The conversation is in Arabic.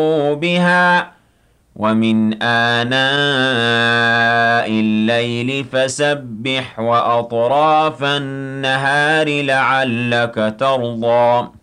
بها ومن آناء الليل فسبح وأطراف النهار لعلك ترضى